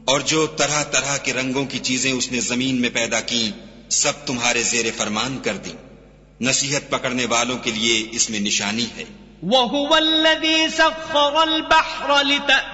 और जो तरह तरह के रंगों की चीजें उसने जमीन में पैदा की, सब तुम्हारे जेरे फरमान कर दी। नसीहत पकड़ने वालों के लिए इसमें निशानी है।